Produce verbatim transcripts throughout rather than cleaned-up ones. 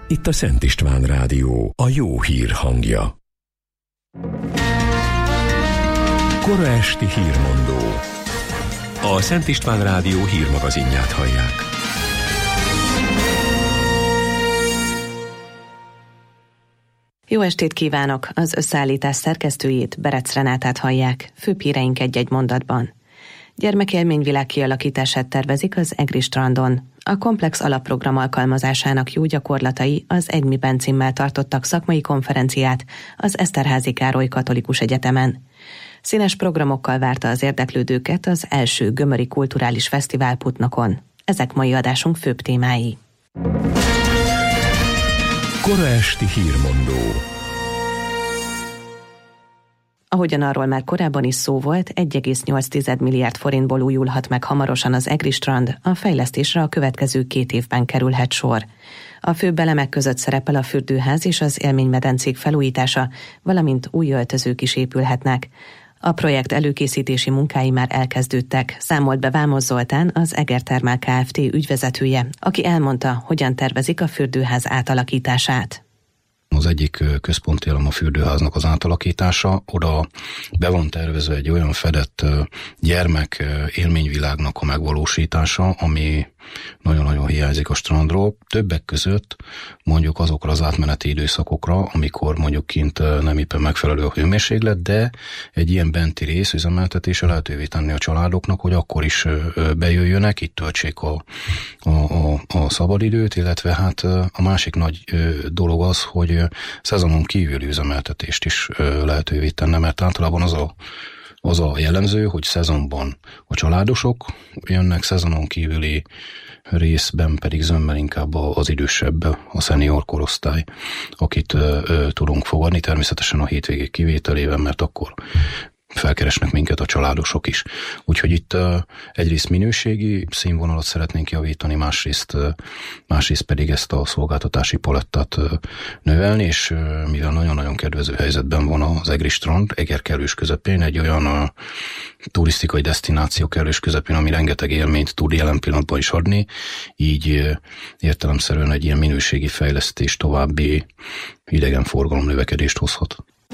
Itt a Szent István Rádió, a jó hír hangja. Kora esti hírmondó. A Szent István Rádió hírmagazinját hallják. Jó estét kívánok! Az összeállítás szerkesztőjét, Berec Renátát hallják. Főbb híreink egy-egy mondatban. Gyermekélményvilág kialakítását tervezik az Egri strandon. A komplex alapprogram alkalmazásának jó gyakorlatai az Egymiben címmel tartottak szakmai konferenciát az Eszterházy Károly Katolikus Egyetemen. Színes programokkal várta az érdeklődőket az első Gömöri Kulturális Fesztivál Putnokon. Ezek mai adásunk főbb témái. Kora esti hírmondó. Ahogyan arról már korábban is szó volt, egy egész nyolc milliárd forintból újulhat meg hamarosan az Egri strand, a fejlesztésre a következő két évben kerülhet sor. A főbb elemek között szerepel a fürdőház és az élménymedencék felújítása, valamint új öltözők is épülhetnek. A projekt előkészítési munkái már elkezdődtek, számolt be Vámos Zoltán, az Egerthermal Kft. Ügyvezetője, aki elmondta, hogyan tervezik a fürdőház átalakítását. Az egyik központi elem a fürdőháznak az átalakítása, oda be van tervezve egy olyan fedett gyermek élményvilágnak a megvalósítása, ami nagyon-nagyon hiányzik a strandról. Többek között mondjuk azokra az átmeneti időszakokra, amikor mondjuk kint nem éppen megfelelő a hőmérséklet, de egy ilyen benti rész üzemeltetése lehetővé tenni a családoknak, hogy akkor is bejöjjönek, itt töltsék a, a, a, a szabadidőt, illetve hát a másik nagy dolog az, hogy szezonon kívüli üzemeltetést is lehetővé tenne, mert általában az a Az a jellemző, hogy szezonban a családosok jönnek, szezonon kívüli részben pedig zömmel inkább az idősebb, a szenior korosztály, akit ö, ö, tudunk fogadni, természetesen a hétvégék kivételével, mert akkor felkeresnek minket a családosok is. Úgyhogy itt uh, egyrészt minőségi színvonalat szeretnénk javítani, másrészt, uh, másrészt pedig ezt a szolgáltatási palettát uh, növelni, és uh, mivel nagyon-nagyon kedvező helyzetben van az Egri strand, Eger kellős közepén, egy olyan uh, turisztikai desztináció kellős közepén, ami rengeteg élményt tud jelen pillanatban is adni, így uh, értelemszerűen egy ilyen minőségi fejlesztés további idegenforgalom növekedést hozhat.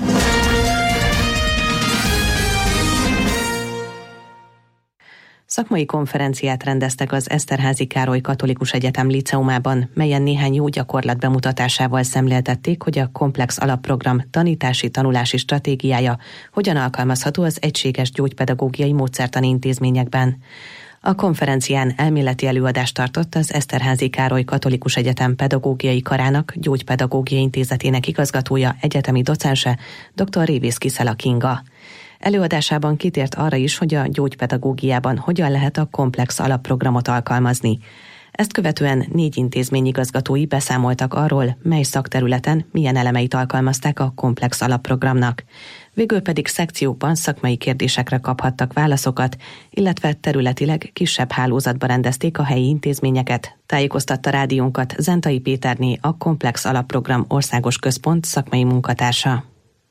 Szakmai konferenciát rendeztek az Eszterházy Károly Katolikus Egyetem liceumában, melyen néhány jó gyakorlat bemutatásával szemléltették, hogy a komplex alapprogram tanítási-tanulási stratégiája hogyan alkalmazható az egységes gyógypedagógiai módszertani intézményekben. A konferencián elméleti előadást tartott az Eszterházy Károly Katolikus Egyetem Pedagógiai Karának Gyógypedagógiai Intézetének igazgatója, egyetemi docense, dr. Révész Kiszela Kinga. Előadásában kitért arra is, hogy a gyógypedagógiában hogyan lehet a komplex alapprogramot alkalmazni. Ezt követően négy intézmény igazgatói beszámoltak arról, mely szakterületen milyen elemeit alkalmazták a komplex alapprogramnak. Végül pedig szekciókban szakmai kérdésekre kaphattak válaszokat, illetve területileg kisebb hálózatba rendezték a helyi intézményeket, tájékoztatta rádiónkat Zentai Péterné, a Komplex Alapprogram Országos Központ szakmai munkatársa.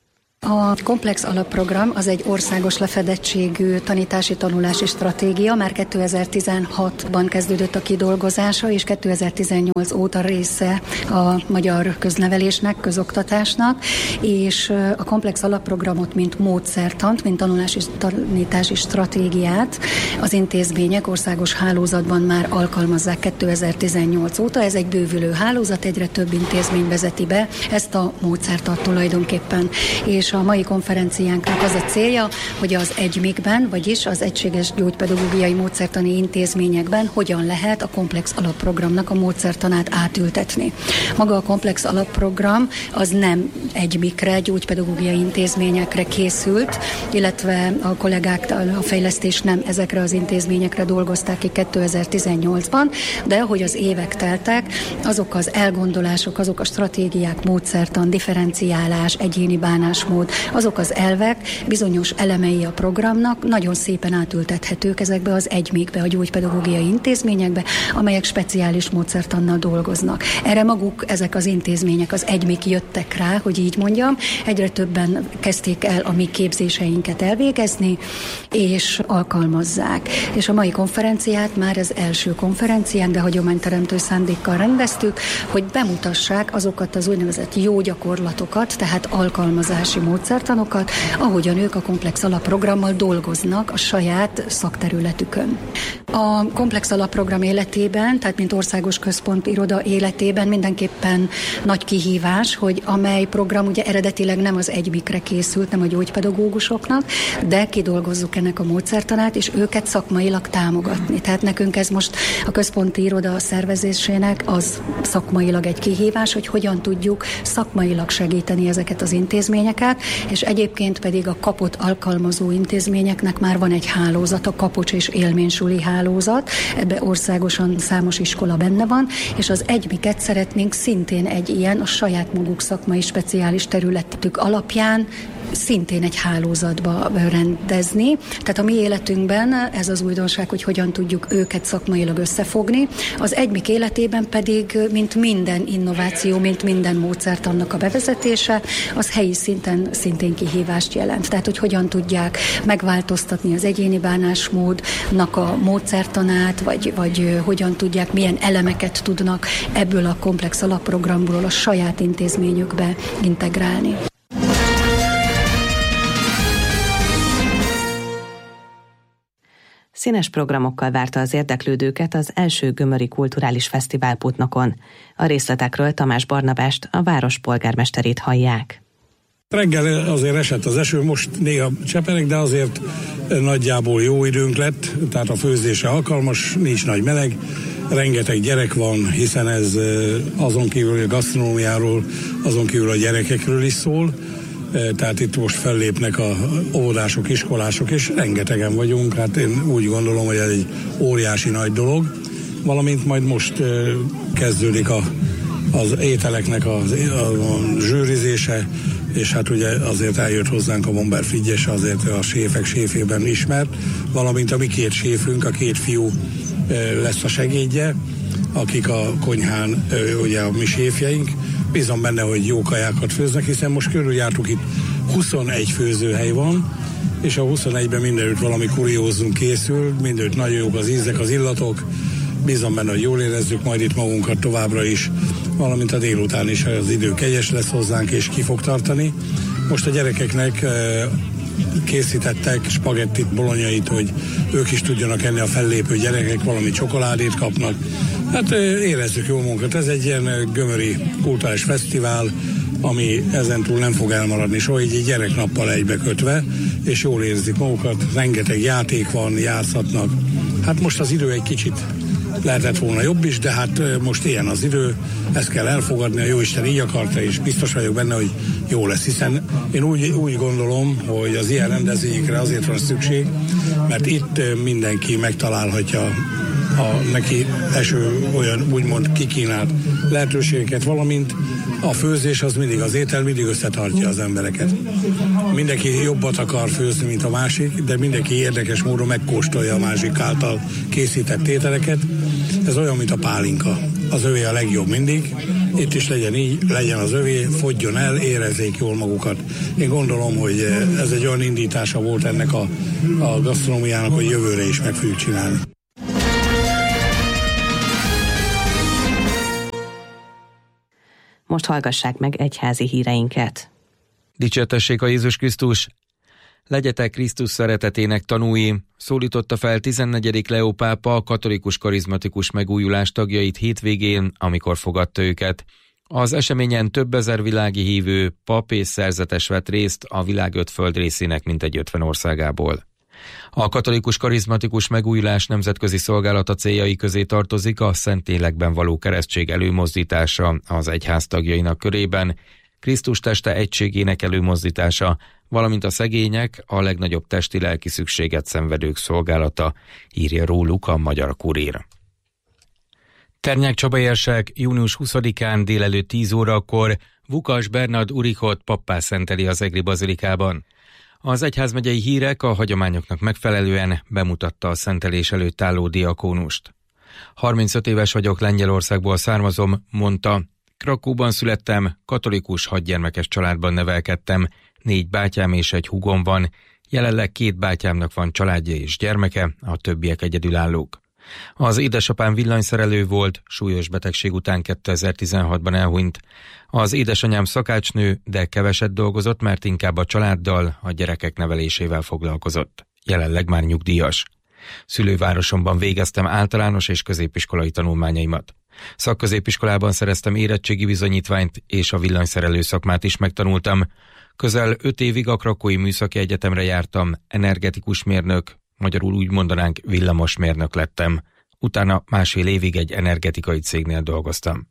A komplex alapprogram az egy országos lefedettségű tanítási-tanulási stratégia, már kétezer-tizenhatban kezdődött a kidolgozása, és kétezer-tizennyolc óta része a magyar köznevelésnek, közoktatásnak, és a komplex alapprogramot, mint módszertant, mint tanulási tanítási stratégiát az intézmények országos hálózatban már alkalmazzák kétezer-tizennyolc óta. Ez egy bővülő hálózat, egyre több intézmény vezeti be ezt a módszertant tulajdonképpen. És a mai konferenciánknak az a célja, hogy az egymikben, vagyis az egységes gyógypedagógiai módszertani intézményekben hogyan lehet a komplex alapprogramnak a módszertanát átültetni. Maga a komplex alapprogram az nem egymikre, gyógypedagógiai intézményekre készült, illetve a kollégák a fejlesztés nem ezekre az intézményekre dolgozták ki kétezer-tizennyolcban, de ahogy az évek teltek, azok az elgondolások, azok a stratégiák, módszertan, differenciálás, egyéni bánásmód, bánásmód, azok az elvek, bizonyos elemei a programnak nagyon szépen átültethetők ezekbe az egymékbe, a gyógypedagógiai intézményekbe, amelyek speciális módszertannal dolgoznak. Erre maguk ezek az intézmények, az egymék jöttek rá, hogy így mondjam, egyre többen kezdték el a mi képzéseinket elvégezni, és alkalmazzák. És a mai konferenciát már az első konferencián, de hagyományteremtő szándékkal rendeztük, hogy bemutassák azokat az úgynevezett jó gyakorlatokat, tehát alkalmazási módszertanokat, ahogyan ők a komplex alapprogrammal dolgoznak a saját szakterületükön. A komplex alapprogram életében, tehát mint országos központ iroda életében mindenképpen nagy kihívás, hogy amely program ugye eredetileg nem az egymikre készült, nem a gyógypedagógusoknak, de kidolgozzuk ennek a módszertanát, és őket szakmailag támogatni. Tehát nekünk ez most a központi iroda szervezésének az szakmailag egy kihívás, hogy hogyan tudjuk szakmailag segíteni ezeket az intézményeket, és egyébként pedig a kapott alkalmazó intézményeknek már van egy hálózat, a Kapocs és Élménysuli hálózat, ebbe országosan számos iskola benne van, és az egymiket szeretnénk szintén egy ilyen, a saját maguk szakmai speciális területük alapján szintén egy hálózatba rendezni. Tehát a mi életünkben ez az újdonság, hogy hogyan tudjuk őket szakmailag összefogni. Az egymik életében pedig, mint minden innováció, mint minden módszert annak a bevezetése, az helyi szinten szintén kihívást jelent. Tehát, hogy hogyan tudják megváltoztatni az egyéni bánásmódnak a módszertanát, vagy, vagy hogyan tudják, milyen elemeket tudnak ebből a komplex alapprogramból a saját intézményükbe integrálni. Színes programokkal várta az érdeklődőket az első Gömöri Kulturális Fesztivál Putnokon. A részletekről Tamás Barnabást, a város polgármesterét hallják. Reggel azért esett az eső, most néha csepereg, de azért nagyjából jó időnk lett, tehát a főzésre alkalmas, nincs nagy meleg, rengeteg gyerek van, hiszen ez azon kívül a gasztronómiáról, azon kívül a gyerekekről is szól. Tehát itt most fellépnek a óvodások, iskolások, és rengetegen vagyunk, hát én úgy gondolom, hogy ez egy óriási nagy dolog, valamint majd most kezdődik a, az ételeknek a, a, a zsűrizése, és hát ugye azért eljött hozzánk a Bomber Frigyes, azért a séfek séfében ismert, valamint a mi két séfünk, a két fiú lesz a segédje, akik a konyhán, ugye a mi séfjeink. Bízom benne, hogy jó kajákat főznek, hiszen most körüljártuk, itt huszonegy főzőhely van, és a huszonegyben mindenütt valami kuriózum készül, mindenütt nagyon jók az ízek, az illatok. Bízom benne, hogy jól érezzük majd itt magunkat továbbra is, valamint a délután is az idő kegyes lesz hozzánk, és ki fog tartani. Most a gyerekeknek készítettek spagettit, bolonyait, hogy ők is tudjanak enni, a fellépő gyerekek, valami csokoládét kapnak. Hát érezzük jó munkat. Ez egy ilyen gömöri kulturális fesztivál, ami ezentúl nem fog elmaradni soha, így egy gyereknappal egybekötve, és jól érzik magukat. Rengeteg játék van, játszhatnak. Hát most az idő egy kicsit lehetett volna jobb is, de hát most ilyen az idő, ezt kell elfogadni, a Jóisten így akarta, és biztos vagyok benne, hogy jó lesz, hiszen én úgy, úgy gondolom, hogy az ilyen rendezvényekre azért van szükség, mert itt mindenki megtalálhatja a neki eső olyan úgymond kikínált lehetőségeket, valamint a főzés az mindig, az étel mindig összetartja az embereket. Mindenki jobbat akar főzni, mint a másik, de mindenki érdekes módon megkóstolja a másik által készített ételeket. Ez olyan, mint a pálinka. Az övé a legjobb mindig. Itt is legyen így, legyen az övé, fogjon el, érezzék jól magukat. Én gondolom, hogy ez egy olyan indítása volt ennek a, a gasztronómiának, hogy jövőre is meg fogjuk csinálni. Most hallgassák meg egyházi híreinket. Dicsértessék a Jézus Krisztus! Legyetek Krisztus szeretetének tanúi, szólította fel tizennegyedik Leó pápa a katolikus karizmatikus megújulás tagjait hétvégén, amikor fogadta őket. Az eseményen több ezer világi hívő, pap és szerzetes vett részt a világ öt földrészének mintegy ötven országából. A katolikus karizmatikus megújulás nemzetközi szolgálata céljai közé tartozik a Szentlélekben való keresztség előmozdítása az egyház tagjainak körében, Krisztus teste egységének előmozdítása, valamint a szegények, a legnagyobb testi-lelki szükséget szenvedők szolgálata, írja róluk a Magyar Kurír. Ternyák Csaba érsek június huszadikán délelőtt tíz órakor Vukas Bernard Urichot pappá szenteli az egri bazilikában. Az egyházmegyei hírek a hagyományoknak megfelelően bemutatta a szentelés előtt álló diakónust. harmincöt éves vagyok, Lengyelországból származom, mondta. Krakóban születtem, katolikus hatgyermekes családban nevelkedtem, négy bátyám és egy húgom van, jelenleg két bátyámnak van családja és gyermeke, a többiek egyedülállók. Az édesapám villanyszerelő volt, súlyos betegség után kétezer-tizenhatban elhunyt. Az édesanyám szakácsnő, de keveset dolgozott, mert inkább a családdal, a gyerekek nevelésével foglalkozott. Jelenleg már nyugdíjas. Szülővárosomban végeztem általános és középiskolai tanulmányaimat. Szakközépiskolában szereztem érettségi bizonyítványt, és a villanyszerelő szakmát is megtanultam. Közel öt évig a Krakói Műszaki Egyetemre jártam, energetikus mérnök, magyarul úgy mondanánk villamosmérnök lettem. Utána másfél évig egy energetikai cégnél dolgoztam.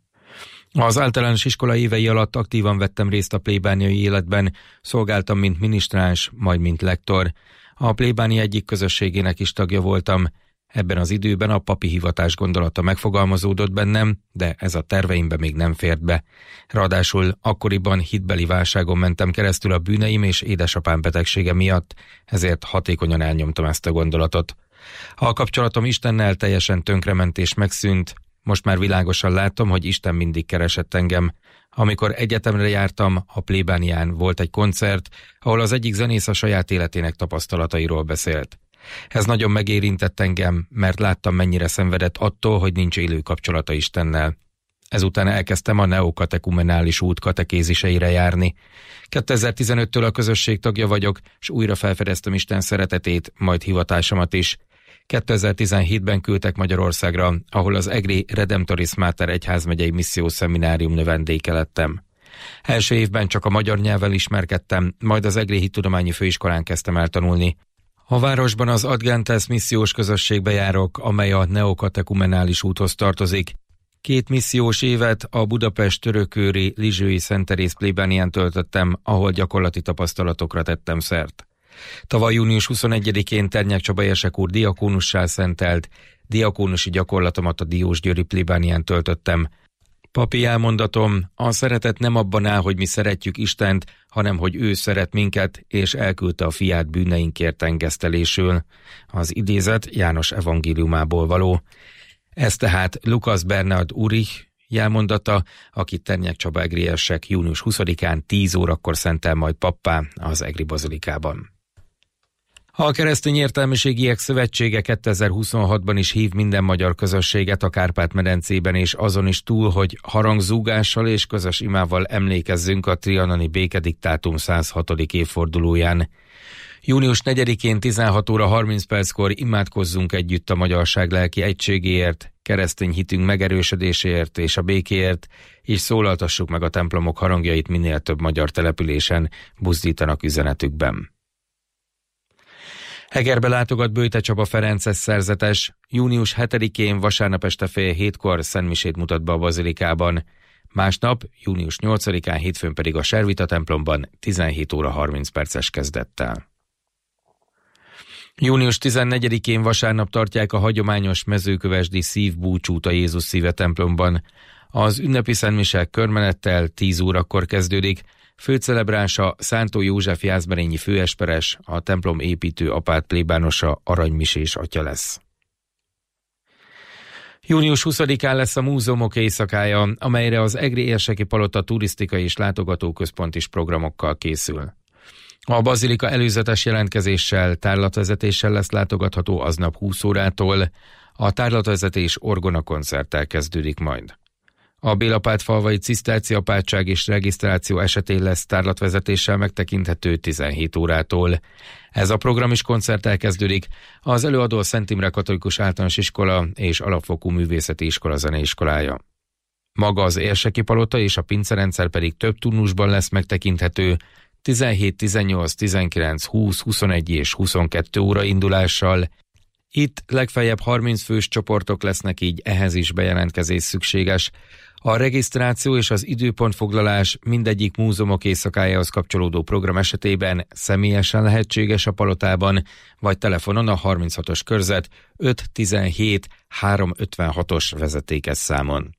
Az általános iskola évei alatt aktívan vettem részt a plébániai életben, szolgáltam mint minisztráns, majd mint lektor. A plébánia egyik közösségének is tagja voltam. Ebben az időben a papi hivatás gondolata megfogalmazódott bennem, de ez a terveimbe még nem fért be. Ráadásul akkoriban hitbeli válságon mentem keresztül a bűneim és édesapám betegsége miatt, ezért hatékonyan elnyomtam ezt a gondolatot. A kapcsolatom Istennel teljesen tönkrement és megszűnt, most már világosan látom, hogy Isten mindig keresett engem. Amikor egyetemre jártam, a plébánián volt egy koncert, ahol az egyik zenész a saját életének tapasztalatairól beszélt. Ez nagyon megérintett engem, mert láttam, mennyire szenvedett attól, hogy nincs élő kapcsolata Istennel. Ezután elkezdtem a neokatekumenális út katekéziseire járni. kétezer-tizenöttől a közösség tagja vagyok, és újra felfedeztem Isten szeretetét, majd hivatásomat is. kétezer-tizenhétben küldtek Magyarországra, ahol az egri Redemptoris Mater egyházmegyei missziós szeminárium növendéke lettem. Első évben csak a magyar nyelvvel ismerkedtem, majd az egri hittudományi főiskolán kezdtem el tanulni. A városban az Adgentes missziós közösségbe járok, amely a neokatekumenális úthoz tartozik. Két missziós évet a Budapest-Törökőri Lizsői Szent Teréz plébánián töltöttem, ahol gyakorlati tapasztalatokra tettem szert. Tavaly június huszonegyedikén Ternyák Csaba érsek úr diakónussá szentelt, diakónusi gyakorlatomat a Diósgyőri plébánián töltöttem. Papi elmondatom, a szeretet nem abban áll, hogy mi szeretjük Istent, hanem hogy ő szeret minket, és elküldte a fiát bűneinkért engesztelésül. Az idézet János evangéliumából való. Ez tehát Lukas Bernard Urich jelmondata, akit Ternyák Csaba egri érsek június huszadikán tíz órakor szentel majd pappá az egri bazilikában. A Keresztény Értelmiségiek Szövetsége kétezer-huszonhatban is hív minden magyar közösséget a Kárpát-medencében, és azon is túl, hogy harangzúgással és közös imával emlékezzünk a trianoni békediktátum száz hatodik évfordulóján. június negyedikén tizenhat óra harminc perckor imádkozzunk együtt a magyarság lelki egységéért, keresztény hitünk megerősödéséért és a békéért, és szólaltassuk meg a templomok harangjait minél több magyar településen, buzdítanak üzenetükben. Egerbe látogat Böjte Csaba Ferences szerzetes, június hetedikén vasárnap este fél hétkor szentmisét mutat be a bazilikában, másnap, június nyolcadikán hétfőn pedig a Servita templomban tizenhét óra harminc perces kezdettel. június tizennegyedikén vasárnap tartják a hagyományos mezőkövesdi szívbúcsút a Jézus Szíve templomban. Az ünnepi szentmise körmenettel tíz órakor kezdődik, főcelebrása Szántó József jászberényi főesperes, a templom építő apát plébánosa Aranymisés atya lesz. június huszadikán lesz a múzeumok éjszakája, amelyre az egri érseki palota turisztikai és látogatóközpont is programokkal készül. A bazilika előzetes jelentkezéssel, tárlatvezetéssel lesz látogatható aznap húsz órától, a tárlatvezetés orgona koncerttel kezdődik majd. A Bélapát-falvai ciszterci apátság és regisztráció esetén lesz tárlatvezetéssel megtekinthető tizenhét órától. Ez a program is koncerttel kezdődik, az előadó a Szent Imre Katolikus Általános Iskola és Alapfokú Művészeti Iskola zeneiskolája. Maga az érseki palota és a pincerendszer pedig több turnusban lesz megtekinthető, tizenhét, tizennyolc, tizenkilenc, húsz, huszonegy és huszonkettő óra indulással. Itt legfeljebb harminc fős csoportok lesznek, így ehhez is bejelentkezés szükséges. A regisztráció és az időpontfoglalás mindegyik múzeumok éjszakájához kapcsolódó program esetében személyesen lehetséges a Palotában, vagy telefonon a harminchatos körzet öt tizenhét háromszázötvenhatos vezetékes számon.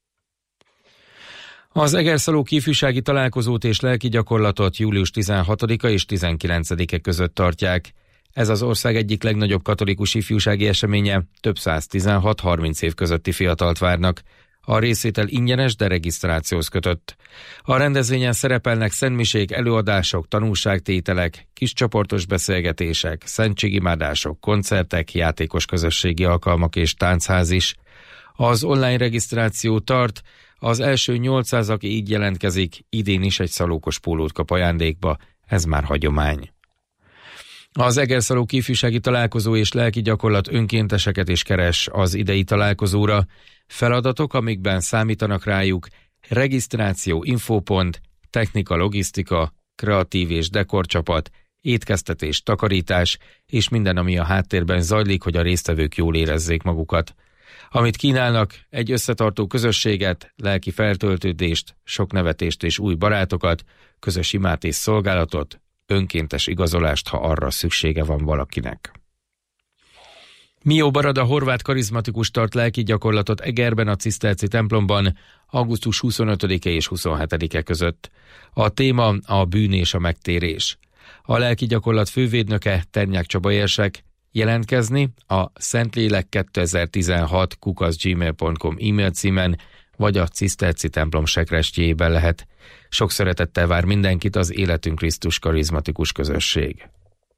Az Egerszalóki ifjúsági találkozót és lelki gyakorlatot július tizenhatodika és tizenkilencedike között tartják. Ez az ország egyik legnagyobb katolikus ifjúsági eseménye, több száz tizenhat-harminc év közötti fiatalt várnak. A részvétel ingyenes, de regisztrációhoz kötött. A rendezvényen szerepelnek szentmisék, előadások, tanúságtételek, kiscsoportos beszélgetések, szentségimádások, koncertek, játékos közösségi alkalmak és táncház is. Az online regisztráció tart, az első nyolcszáz, aki így jelentkezik, idén is egy szalókos pólót kap ajándékba, ez már hagyomány. Az Egerszalóki ifjúsági találkozó és lelki gyakorlat önkénteseket is keres az idei találkozóra. Feladatok, amikben számítanak rájuk: regisztráció, infópont, technika, logisztika, kreatív és dekorcsapat, étkeztetés, takarítás és minden, ami a háttérben zajlik, hogy a résztvevők jól érezzék magukat. Amit kínálnak, egy összetartó közösséget, lelki feltöltődést, sok nevetést és új barátokat, közös imát és szolgálatot, önkéntes igazolást, ha arra szüksége van valakinek. Mió Barada horvát karizmatikus tart lelki gyakorlatot Egerben, a Ciszterci templomban augusztus huszonötödike és huszonhetedike között. A téma a bűn és a megtérés. A lelki gyakorlat fővédnöke Ternyák Csaba érsek. Jelentkezni a szentlélek kétezer-tizenhat kukac gmail pont com e-mail címen vagy a Ciszterci templom sekrestjében lehet. Sok szeretettel vár mindenkit az Életünk Krisztus karizmatikus közösség.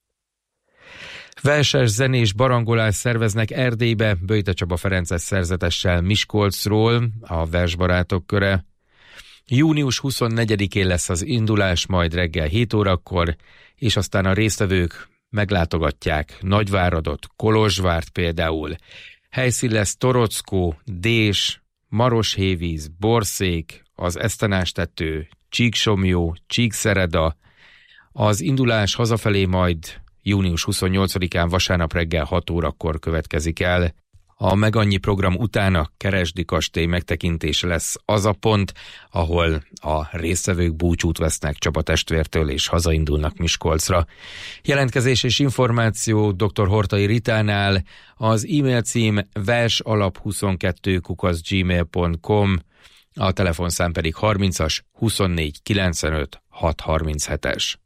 Verses, zenés, barangolás szerveznek Erdélybe Böjte Csaba Ferences szerzetessel Miskolcról, a versbarátok köre. június huszonnegyedikén lesz az indulás, majd reggel hét órakor, és aztán a résztvevők meglátogatják Nagyváradot, Kolozsvárt például. Helyszín lesz Torockó, Dés, Maroshévíz, Borszék, az Esztenástető, Csíksomlyó, Csíkszereda. Az indulás hazafelé majd június huszonnyolcadikán vasárnap reggel hat órakor következik el. A Megannyi program után a Keresdi kastély megtekintése lesz az a pont, ahol a résztvevők búcsút vesznek Csaba testvértől és hazaindulnak Miskolcra. Jelentkezés és információ dr. Hortai Ritánál, az e-mail cím versalap huszonkettő kukac gmail pont com, a telefonszám pedig harmincas huszonnégy kilencvenöt hat harminchetes.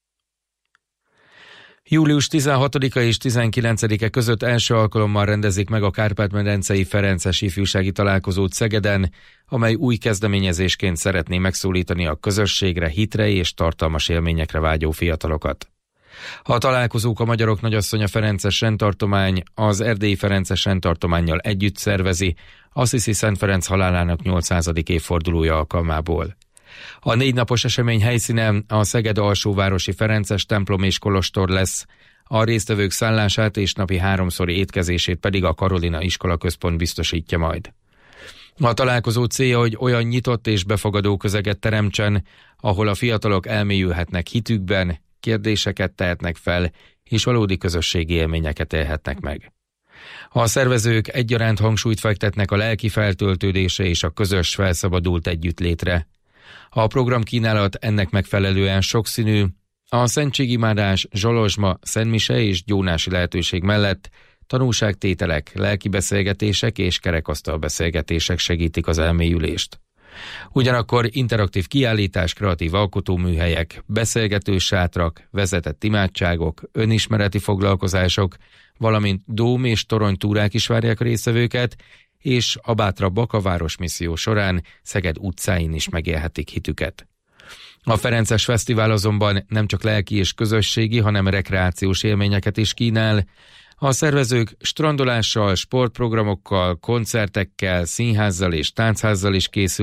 július tizenhatodika és tizenkilencedike között első alkalommal rendezik meg a Kárpát-medencei Ferences ifjúsági találkozót Szegeden, amely új kezdeményezésként szeretné megszólítani a közösségre, hitre és tartalmas élményekre vágyó fiatalokat. A találkozók a Magyarok Nagyasszonya Ferences rendtartomány az Erdélyi Ferences rendtartománnyal együtt szervezi, Assisi Szent Ferenc halálának nyolcszázadik évfordulója alkalmából. A négy napos esemény helyszíne a Szeged alsóvárosi Ferences templom és kolostor lesz, a résztvevők szállását és napi háromszori étkezését pedig a Karolina iskolaközpont biztosítja majd. A találkozó célja, hogy olyan nyitott és befogadó közeget teremtsen, ahol a fiatalok elmélyülhetnek hitükben, kérdéseket tehetnek fel, és valódi közösségi élményeket élhetnek meg. A szervezők egyaránt hangsúlyt fektetnek a lelki feltöltődésre és a közös felszabadult együttlétre. A programkínálat ennek megfelelően sokszínű, a szentségimádás, zsolozsma, szentmise és gyónási lehetőség mellett tanúságtételek, lelkibeszélgetések és kerekasztal beszélgetések segítik az elmélyülést. Ugyanakkor interaktív kiállítás, kreatív alkotóműhelyek, beszélgető sátrak, vezetett imádságok, önismereti foglalkozások, valamint dóm- és toronytúrák is várják a résztvevőket, és a bátrabbak a városmisszió során Szeged utcáin is megélhetik hitüket. A Ferences Fesztivál azonban nem csak lelki és közösségi, hanem rekreációs élményeket is kínál. A szervezők strandolással, sportprogramokkal, koncertekkel, színházzal és táncházzal is készül